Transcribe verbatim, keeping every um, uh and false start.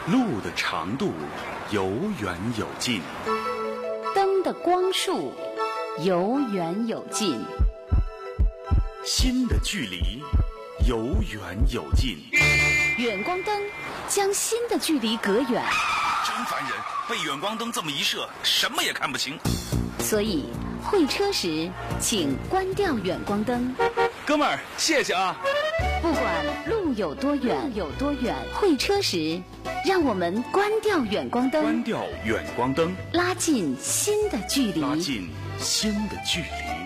路的长度有远有近， 灯的光束有远有近， 心的距离有远有近。 远光灯将心的距离隔远。 真烦人，被远光灯这么一射，什么也看不清。 所以会车时请关掉远光灯。 哥们儿，谢谢啊！ 不管路有多远有多远，会车时让我们关掉远光灯， 关掉远光灯， 拉近心的距离， 拉近心的距离。